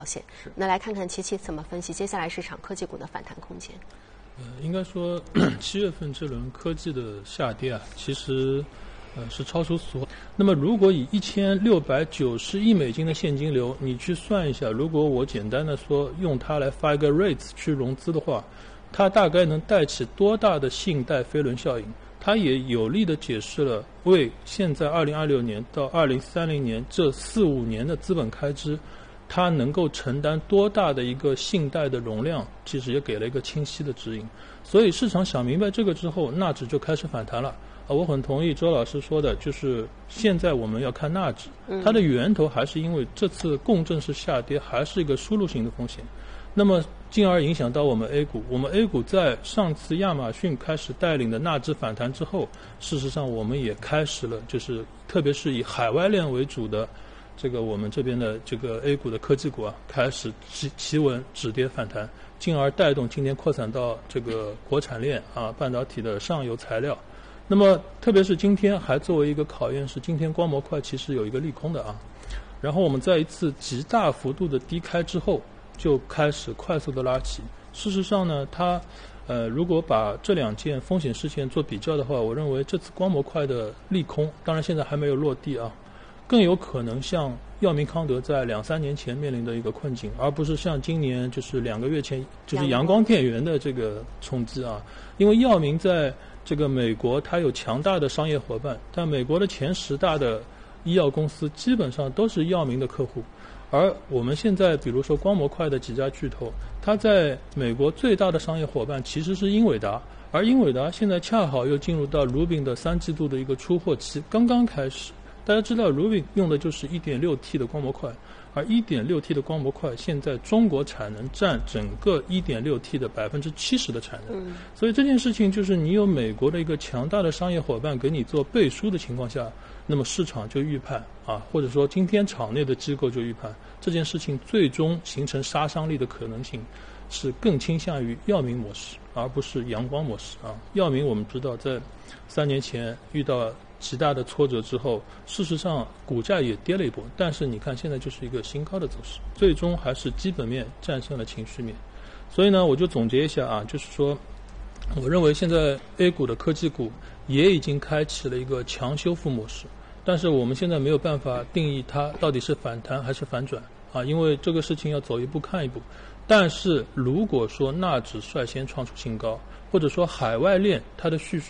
现。那来看看琪琪怎么分析接下来市场科技股的反弹空间。 应该说7月份这轮科技的下跌啊，其实是超出所。那么如果以1690亿美金的现金流，你去算一下，如果我简单的说用它来发一个 REITs 去融资的话，它大概能带起多大的信贷飞轮效应？它也有力地解释了为现在2026年到2030年这4-5年的资本开支，它能够承担多大的一个信贷的容量，其实也给了一个清晰的指引。所以市场想明白这个之后，纳指就开始反弹了。我很同意周老师说的，就是现在我们要看纳指，它的源头还是因为这次共振式下跌还是一个输入型的风险，那么进而影响到我们 A 股。我们 A 股在上次亚马逊开始带领的纳指反弹之后，事实上我们也开始了，就是特别是以海外链为主的这个我们这边的这个 A 股的科技股啊，开始企稳止跌反弹，进而带动今天扩散到这个国产链啊，半导体的上游材料。那么特别是今天还作为一个考验，是今天光模块其实有一个利空的啊，然后我们在一次极大幅度的低开之后，就开始快速的拉起。事实上呢，它如果把这两件风险事件做比较的话，我认为这次光模块的利空，当然现在还没有落地啊，更有可能像药明康德在2-3年前面临的一个困境，而不是像今年就是2个月前就是阳光电源的这个冲击啊。因为药明在这个美国它有强大的商业伙伴，但美国的前10大的医药公司基本上都是药明的客户。而我们现在比如说光模块的几家巨头，它在美国最大的商业伙伴其实是英伟达，而英伟达现在恰好又进入到 Rubin 的3季度的一个出货期刚刚开始。大家知道 Rubin 用的就是 1.6T 的光模块，而 1.6T 的光模块现在中国产能占整个 1.6T 的70%的产能，所以这件事情就是你有美国的一个强大的商业伙伴给你做背书的情况下，那么市场就预判啊，或者说今天场内的机构就预判这件事情最终形成杀伤力的可能性是更倾向于药明模式，而不是阳光模式啊。药明我们知道在3年前遇到极大的挫折之后，事实上股价也跌了一波，但是你看现在就是一个新高的走势，最终还是基本面战胜了情绪面。所以呢，我就总结一下啊，就是说我认为现在 A 股的科技股也已经开启了一个强修复模式，但是我们现在没有办法定义它到底是反弹还是反转啊，因为这个事情要走一步看一步。但是如果说纳指率先创出新高，或者说海外链它的